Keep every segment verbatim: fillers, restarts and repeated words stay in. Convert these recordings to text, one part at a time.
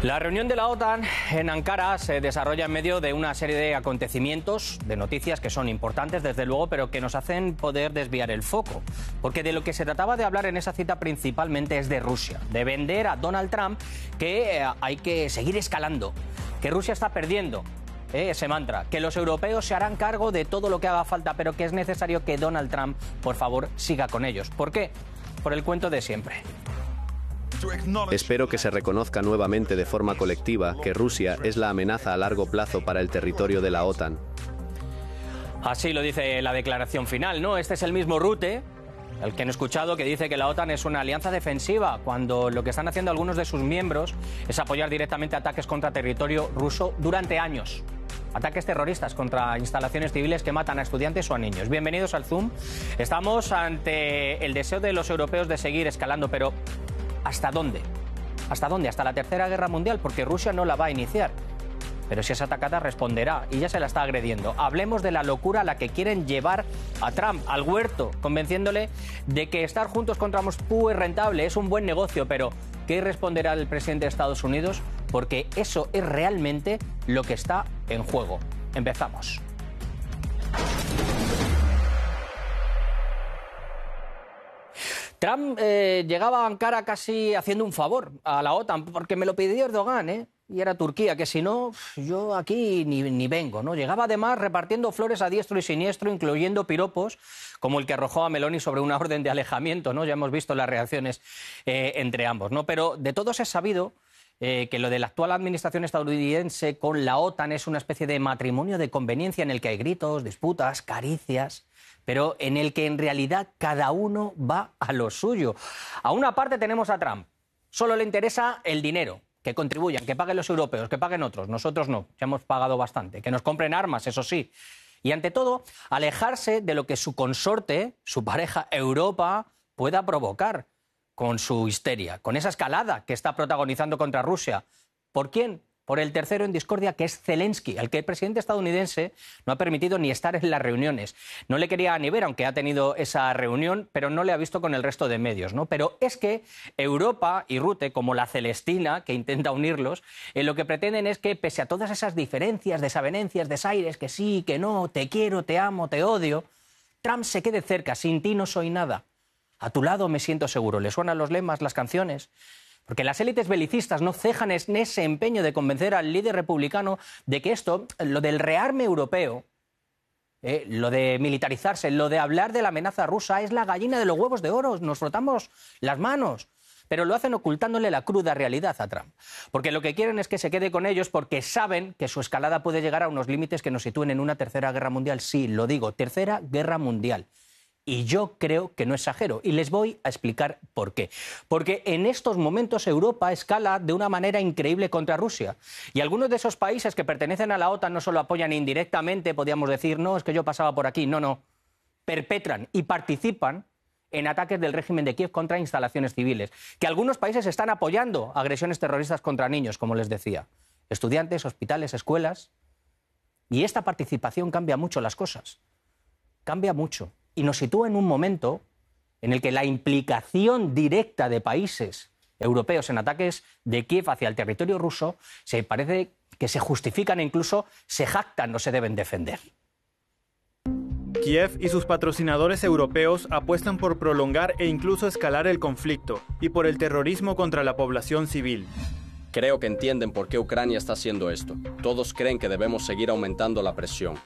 La reunión de la OTAN en Ankara se desarrolla en medio de una serie de acontecimientos, de noticias que son importantes, desde luego, pero que nos hacen poder desviar el foco. Porque de lo que se trataba de hablar en esa cita principalmente es de Rusia, de vender a Donald Trump que eh, hay que seguir escalando, que Rusia está perdiendo eh, ese mantra, que los europeos se harán cargo de todo lo que haga falta, pero que es necesario que Donald Trump, por favor, siga con ellos. ¿Por qué? Por el cuento de siempre. Espero que se reconozca nuevamente de forma colectiva que Rusia es la amenaza a largo plazo para el territorio de la OTAN. Así lo dice la declaración final, ¿no? Este es el mismo Rutte, el que han escuchado, que dice que la OTAN es una alianza defensiva, cuando lo que están haciendo algunos de sus miembros es apoyar directamente ataques contra territorio ruso durante años. Ataques terroristas contra instalaciones civiles que matan a estudiantes o a niños. Bienvenidos al Zoom. Estamos ante el deseo de los europeos de seguir escalando, pero ¿hasta dónde? ¿Hasta dónde? Hasta la Tercera Guerra Mundial, porque Rusia no la va a iniciar. Pero si es atacada, responderá, y ya se la está agrediendo. Hablemos de la locura a la que quieren llevar a Trump, al huerto, convenciéndole de que estar juntos contra Moscú es rentable, es un buen negocio, pero ¿qué responderá el presidente de Estados Unidos? Porque eso es realmente lo que está en juego. Empezamos. Trump eh, llegaba a Ankara casi haciendo un favor a la OTAN, porque me lo pidió Erdogan, ¿eh? Y era Turquía, que si no, yo aquí ni, ni vengo, ¿no? Llegaba además repartiendo flores a diestro y siniestro, incluyendo piropos, como el que arrojó a Meloni sobre una orden de alejamiento, ¿no? Ya hemos visto las reacciones eh, entre ambos, ¿no? Pero de todos es sabido eh, que lo de la actual administración estadounidense con la OTAN es una especie de matrimonio de conveniencia en el que hay gritos, disputas, caricias, pero en el que en realidad cada uno va a lo suyo. A una parte tenemos a Trump. Solo le interesa el dinero, que contribuyan, que paguen los europeos, que paguen otros. Nosotros no, ya hemos pagado bastante. Que nos compren armas, eso sí. Y ante todo, alejarse de lo que su consorte, su pareja Europa, pueda provocar con su histeria, con esa escalada que está protagonizando contra Rusia. ¿Por quién? Por el tercero en discordia, que es Zelensky, al que el presidente estadounidense no ha permitido ni estar en las reuniones. No le quería ni ver, aunque ha tenido esa reunión, pero no le ha visto con el resto de medios, ¿no? Pero es que Europa y Rutte, como la Celestina, que intenta unirlos, eh, lo que pretenden es que, pese a todas esas diferencias, desavenencias, desaires, que sí, que no, te quiero, te amo, te odio, Trump se quede cerca. Sin ti no soy nada. A tu lado me siento seguro. ¿Le suenan los lemas, las canciones? Porque las élites belicistas no cejan en ese empeño de convencer al líder republicano de que esto, lo del rearme europeo, eh, lo de militarizarse, lo de hablar de la amenaza rusa, es la gallina de los huevos de oro. Nos frotamos las manos. Pero lo hacen ocultándole la cruda realidad a Trump. Porque lo que quieren es que se quede con ellos porque saben que su escalada puede llegar a unos límites que nos sitúen en una tercera guerra mundial. Sí, lo digo, tercera guerra mundial. Y yo creo que no exagero, y les voy a explicar por qué. Porque en estos momentos Europa escala de una manera increíble contra Rusia. Y algunos de esos países que pertenecen a la OTAN no solo apoyan indirectamente, podríamos decir, no, es que yo pasaba por aquí, no, no. Perpetran y participan en ataques del régimen de Kiev contra instalaciones civiles. Que algunos países están apoyando agresiones terroristas contra niños, como les decía. Estudiantes, hospitales, escuelas. Y esta participación cambia mucho las cosas. Cambia mucho. Y nos sitúa en un momento en el que la implicación directa de países europeos en ataques de Kiev hacia el territorio ruso se parece que se justifican e incluso se jactan o se deben defender. Kiev y sus patrocinadores europeos apuestan por prolongar e incluso escalar el conflicto y por el terrorismo contra la población civil. Creo que entienden por qué Ucrania está haciendo esto. Todos creen que debemos seguir aumentando la presión.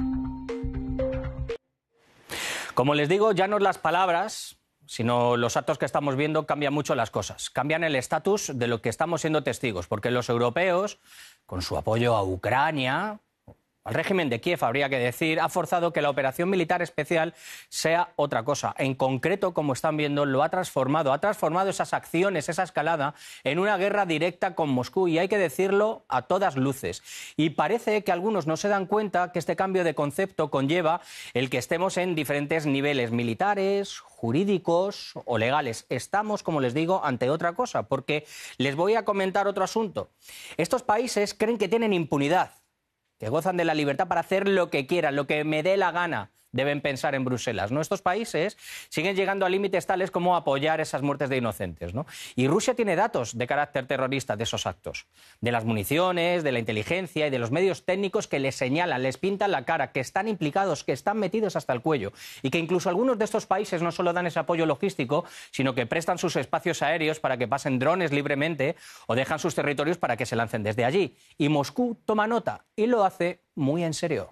Como les digo, ya no las palabras, sino los actos que estamos viendo cambian mucho las cosas. Cambian el estatus de lo que estamos siendo testigos, porque los europeos, con su apoyo a Ucrania, al régimen de Kiev, habría que decir, ha forzado que la operación militar especial sea otra cosa. En concreto, como están viendo, lo ha transformado, ha transformado esas acciones, esa escalada, en una guerra directa con Moscú, y hay que decirlo a todas luces. Y parece que algunos no se dan cuenta que este cambio de concepto conlleva el que estemos en diferentes niveles militares, jurídicos o legales. Estamos, como les digo, ante otra cosa, porque les voy a comentar otro asunto. Estos países creen que tienen impunidad, que gozan de la libertad para hacer lo que quieran, lo que me dé la gana. deben pensar en Bruselas, ¿no? Estos países siguen llegando a límites tales como apoyar esas muertes de inocentes, ¿no? Y Rusia tiene datos de carácter terrorista de esos actos, de las municiones, de la inteligencia y de los medios técnicos que les señalan, les pintan la cara, que están implicados, que están metidos hasta el cuello y que incluso algunos de estos países no solo dan ese apoyo logístico, sino que prestan sus espacios aéreos para que pasen drones libremente o dejan sus territorios para que se lancen desde allí. Y Moscú toma nota y lo hace muy en serio.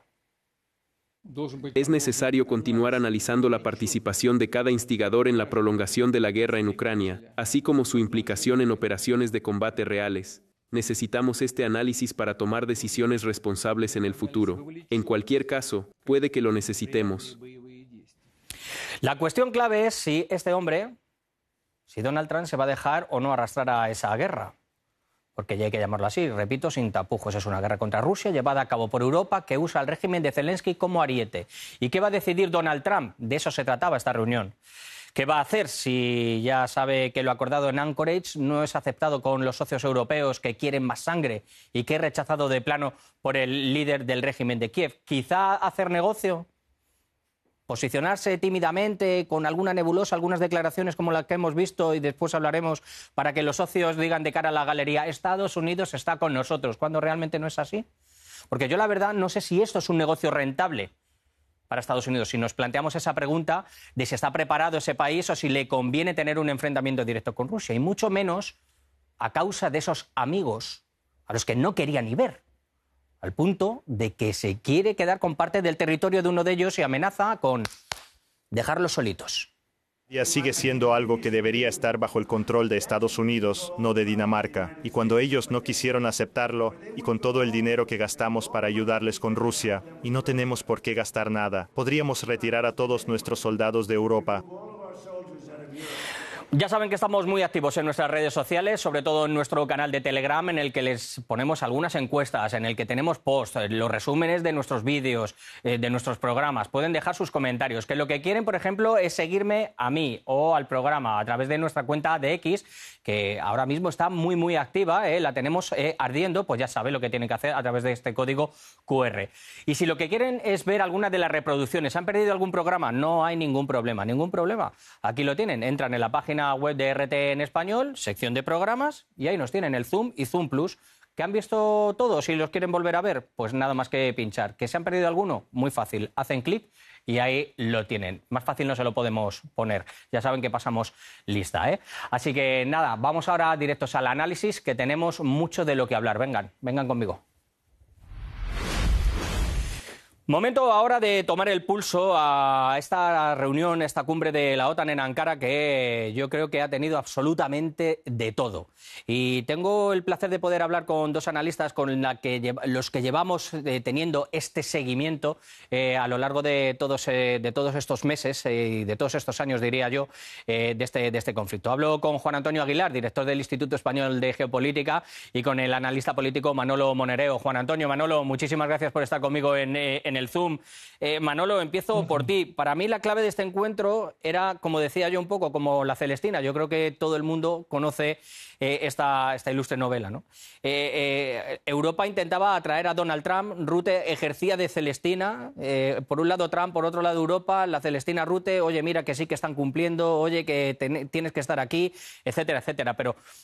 Es necesario continuar analizando la participación de cada instigador en la prolongación de la guerra en Ucrania, así como su implicación en operaciones de combate reales. Necesitamos este análisis para tomar decisiones responsables en el futuro. En cualquier caso, puede que lo necesitemos. La cuestión clave es si este hombre, si Donald Trump se va a dejar o no arrastrar a esa guerra. Porque ya hay que llamarlo así, repito, sin tapujos. Es una guerra contra Rusia llevada a cabo por Europa que usa al régimen de Zelensky como ariete. ¿Y qué va a decidir Donald Trump? De eso se trataba esta reunión. ¿Qué va a hacer si ya sabe que lo acordado en Anchorage no es aceptado con los socios europeos que quieren más sangre y que es rechazado de plano por el líder del régimen de Kiev? ¿Quizá hacer negocio? Posicionarse tímidamente con alguna nebulosa, algunas declaraciones como las que hemos visto y después hablaremos para que los socios digan de cara a la galería Estados Unidos está con nosotros, cuando realmente no es así. Porque yo la verdad no sé si esto es un negocio rentable para Estados Unidos, si nos planteamos esa pregunta de si está preparado ese país o si le conviene tener un enfrentamiento directo con Rusia, y mucho menos a causa de esos amigos a los que no quería ni ver. Al punto de que se quiere quedar con parte del territorio de uno de ellos y amenaza con dejarlos solitos. Ya sigue siendo algo que debería estar bajo el control de Estados Unidos, no de Dinamarca. Y cuando ellos no quisieron aceptarlo, y con todo el dinero que gastamos para ayudarles con Rusia, y no tenemos por qué gastar nada, podríamos retirar a todos nuestros soldados de Europa. Ya saben que estamos muy activos en nuestras redes sociales, sobre todo en nuestro canal de Telegram, en el que les ponemos algunas encuestas, en el que tenemos posts, los resúmenes de nuestros vídeos, eh, de nuestros programas. Pueden dejar sus comentarios, que lo que quieren, por ejemplo, es seguirme a mí o al programa a través de nuestra cuenta de X, que ahora mismo está muy, muy activa, eh, la tenemos eh, ardiendo, pues ya saben lo que tienen que hacer a través de este código Q R. Y si lo que quieren es ver alguna de las reproducciones, ¿han perdido algún programa? No hay ningún problema, ningún problema. Aquí lo tienen, entran en la página web de R T en español, sección de programas, y ahí nos tienen el Zoom y Zoom Plus. ¿Que han visto todos y los quieren volver a ver? Pues nada más que pinchar. ¿Que se han perdido alguno? Muy fácil. Hacen clic y ahí lo tienen. Más fácil no se lo podemos poner. Ya saben que pasamos lista, ¿eh? Así que nada, vamos ahora directos al análisis, que tenemos mucho de lo que hablar. Vengan, vengan conmigo. Momento ahora de tomar el pulso a esta reunión, esta cumbre de la OTAN en Ankara, que yo creo que ha tenido absolutamente de todo. Y tengo el placer de poder hablar con dos analistas con la que, los que llevamos eh, teniendo este seguimiento eh, a lo largo de todos, eh, de todos estos meses y eh, de todos estos años, diría yo, eh, de, este, de este conflicto. Hablo con Juan Antonio Aguilar, director del Instituto Español de Geopolítica, y con el analista político Manolo Monereo. Juan Antonio, Manolo, muchísimas gracias por estar conmigo en, eh, en el Zoom. Eh, Manolo, empiezo por ti. Para mí la clave de este encuentro era, como decía yo, un poco como la Celestina. Yo creo que todo el mundo conoce eh, esta, esta ilustre novela, ¿no? Eh, eh, Europa intentaba atraer a Donald Trump, Rutte ejercía de Celestina, eh, por un lado Trump, por otro lado Europa, la Celestina Rutte, oye, mira que sí que están cumpliendo, oye, que ten, tienes que estar aquí, etcétera, etcétera. Pero